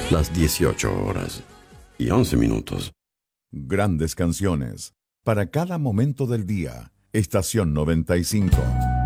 Las 18:11. Grandes canciones. Para cada momento del día. Estación 95.